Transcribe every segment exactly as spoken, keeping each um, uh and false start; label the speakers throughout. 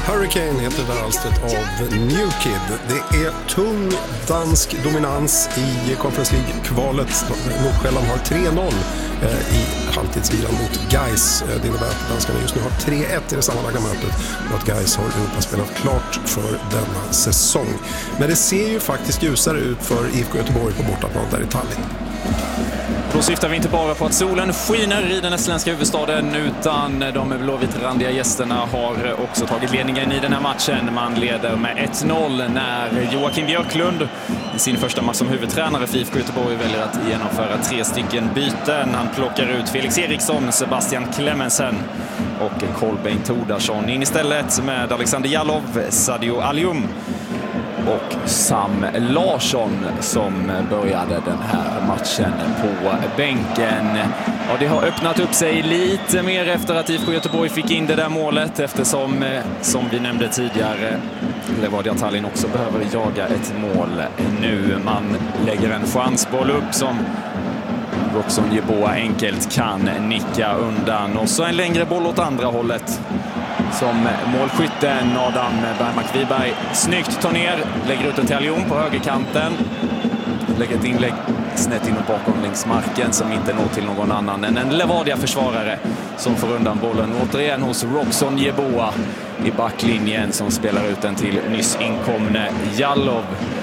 Speaker 1: Hurricane heter det där alstret av New Kid. Det är tung dansk dominans i Conference League-kvalet. Nordsjälland har tre noll i halvtidsvilan mot Gais. Det innebär att danskarna just nu har tre ett i det sammanlagda mötet och att Gais har Europa spelat klart för denna säsong. Men det ser ju faktiskt ljusare ut för I F K Göteborg på bortaplan där i Tallinn.
Speaker 2: Då syftar vi inte bara på att solen skiner i den estländska huvudstaden, utan de blåvitrandiga gästerna har också tagit ledningen i den här matchen. Man leder med ett noll när Joakim Björklund i sin första match som huvudtränare för I F K Göteborg väljer att genomföra tre stycken byten. Han plockar ut Felix Eriksson, Sebastian Clemensen och Kolbeinn Tordarsson in istället med Alexander Jalov, Sadio Alium och Sam Larsson som började den här matchen på bänken. Ja, det har öppnat upp sig lite mer efter att I F K Göteborg fick in det där målet, eftersom, som vi nämnde tidigare, Levadia Tallinn också behöver jaga ett mål nu. Man lägger en chansboll upp som Roxon Jeboa enkelt kan nicka undan. Och så en längre boll åt andra hållet som målskytten Adam Bergmark Wiberg snyggt tar ner, lägger ut en till Alion på högerkanten, lägger ett inlägg snett in och bakom längs marken som inte når till någon annan än en Levadia-försvarare som får undan bollen återigen hos Roxon Jeboa i backlinjen som spelar ut den till nyss inkomne Jalov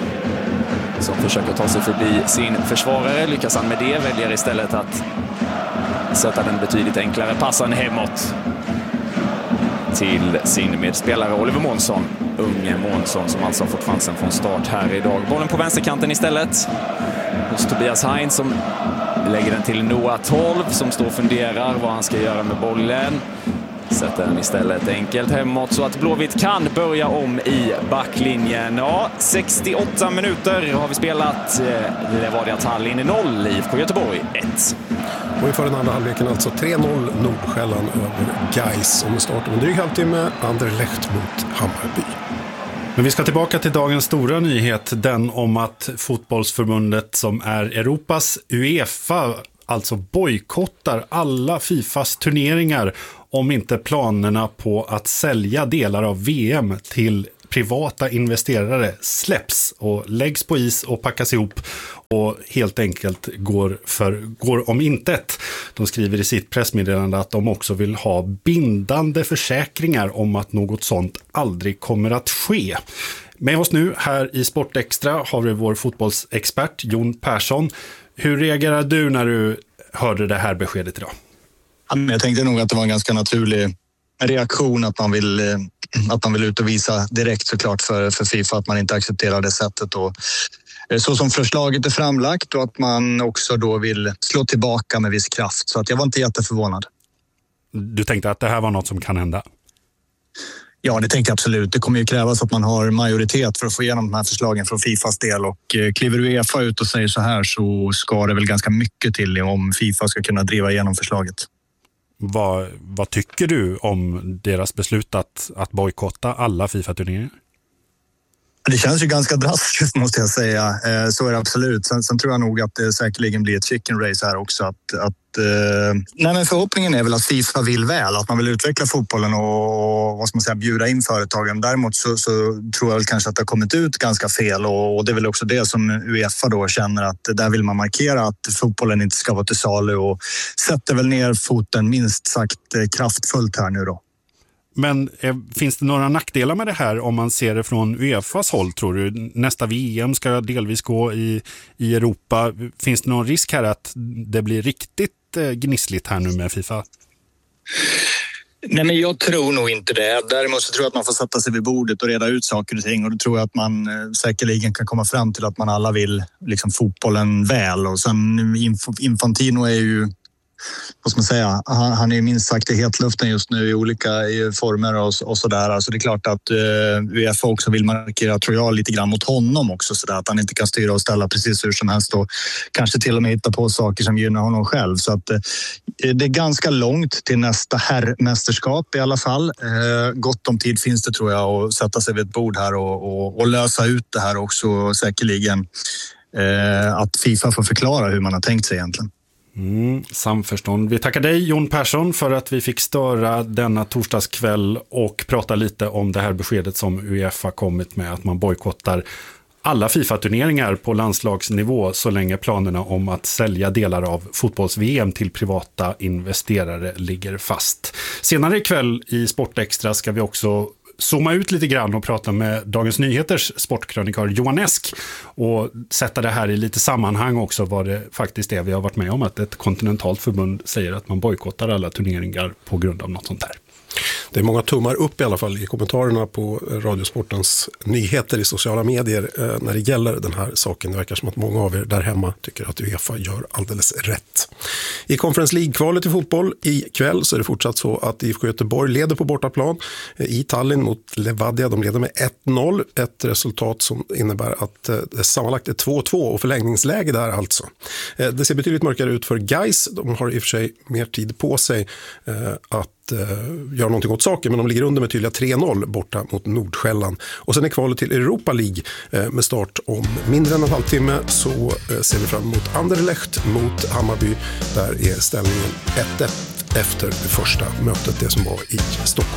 Speaker 2: som försöker ta sig förbi sin försvarare. Lyckas han med det, väljer istället att sätta den betydligt enklare passen hemåt till sin medspelare Oliver Månsson. Unge Månsson som alltså har fått chansen från start här idag. Bollen på vänsterkanten istället hos Tobias Heinz som lägger den till Noah tolv som står och funderar vad han ska göra med bollen. Sätter den istället enkelt hemåt så att Blåvitt kan börja om i backlinjen. Ja, sextioåtta minuter har vi spelat. Levadia Tallinn noll, I F K Göteborg ett.
Speaker 1: Och inför den andra halvleken alltså tre noll Nordsjälland över Gais om starten. En dryg halvtimme, Anderlecht mot Hammarby.
Speaker 3: Men vi ska tillbaka till dagens stora nyhet, den om att fotbollsförbundet som är Europas UEFA alltså bojkottar alla FIFAs turneringar om inte planerna på att sälja delar av V M till privata investerare släpps och läggs på is och packas ihop och helt enkelt går, för, går om intet. De skriver i sitt pressmeddelande att de också vill ha bindande försäkringar om att något sånt aldrig kommer att ske. Med oss nu här i Sportextra har vi vår fotbollsexpert Jon Persson. Hur reagerar du när du hörde det här beskedet idag?
Speaker 4: Jag tänkte nog att det var en ganska naturlig reaktion att man vill, att man vill ut och visa direkt såklart för, för FIFA att man inte accepterar det sättet. Och så som förslaget är framlagt och att man också då vill slå tillbaka med viss kraft. Så att jag var inte jätteförvånad.
Speaker 3: Du tänkte att det här var något som kan hända?
Speaker 4: Ja, det tänkte jag absolut. Det kommer ju krävas att man har majoritet för att få igenom de här förslagen från FIFAs del. Och kliver UEFA ut och säger så här så ska det väl ganska mycket till om FIFA ska kunna driva igenom förslaget.
Speaker 3: Vad, vad tycker du om deras beslut att, att bojkotta alla FIFA-turneringar?
Speaker 4: Det känns ju ganska drastiskt måste jag säga. Så är det absolut. Sen, sen tror jag nog att det säkerligen blir ett chicken race här också. Att, att, eh... Nej, men förhoppningen är väl att FIFA vill väl. Att man vill utveckla fotbollen och vad ska man säga, bjuda in företagen. Däremot så, så tror jag väl kanske att det har kommit ut ganska fel. Och, och det är väl också det som UEFA då känner att där vill man markera att fotbollen inte ska vara till salu. Och sätter väl ner foten minst sagt kraftfullt här nu då.
Speaker 3: Men eh, finns det några nackdelar med det här om man ser det från UEFAs håll, tror du? Nästa V M ska delvis gå i, i Europa. Finns det någon risk här att det blir riktigt eh, gnissligt här nu med FIFA?
Speaker 4: Nej, men jag tror nog inte det. Däremot så tror jag att man får sätta sig vid bordet och reda ut saker och ting. Och då tror jag att man eh, säkerligen kan komma fram till att man alla vill liksom, fotbollen väl. Och sen Inf- Infantino är ju... vad ska man säga, han, han är minst sagt i hetluften just nu i olika i former och, och sådär. Alltså det är klart att uh, UEFA också vill markera, tror jag, lite grann mot honom också så där, att han inte kan styra och ställa precis hur som helst och kanske till och med hitta på saker som gynnar honom själv. Så att uh, det är ganska långt till nästa herrmästerskap i alla fall. Uh, gott om tid finns det, tror jag, att sätta sig vid ett bord här och, och, och lösa ut det här också säkerligen. Uh, att FIFA får förklara hur man har tänkt sig egentligen.
Speaker 3: Mm, samförstånd. Vi tackar dig Jon Persson för att vi fick störa denna torsdagskväll och prata lite om det här beskedet som UEFA kommit med, att man bojkottar alla FIFA-turneringar på landslagsnivå så länge planerna om att sälja delar av fotbolls-V M till privata investerare ligger fast. Senare ikväll i Sportextra ska vi också zooma ut lite grann och prata med Dagens Nyheters sportkrönikör Johan Esk och sätta det här i lite sammanhang också, vad det faktiskt är vi har varit med om, att ett kontinentalt förbund säger att man bojkottar alla turneringar på grund av något sånt där.
Speaker 1: Det är många tummar upp i alla fall i kommentarerna på Radiosportens nyheter i sociala medier eh, när det gäller den här saken. Det verkar som att många av er där hemma tycker att UEFA gör alldeles rätt. I Conference League-kvalet i fotboll ikväll så är det fortsatt så att I F K Göteborg leder på bortaplan eh, i Tallinn mot Levadia. De leder med ett noll, ett resultat som innebär att eh, det sammanlagt är två två och förlängningsläge där alltså. Eh, det ser betydligt mörkare ut för Gais. De har i och för sig mer tid på sig eh, att göra någonting åt saker, men de ligger under med tydliga tre noll borta mot Nordsjälland. Och sen är kvalet till Europa League med start om mindre än en halvtimme, så ser vi fram emot Anderlecht mot Hammarby. Där är ställningen ett ett efter det första mötet, det som var i Stockholm.